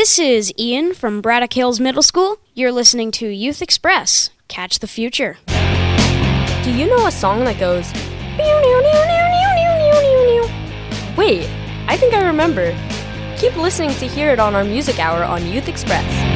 This is Ian from Braddock Hills Middle School. You're listening to Youth Express. Catch the future. Do you know a song that goes... Wait, I think I remember. Keep listening to hear it on our music hour on Youth Express.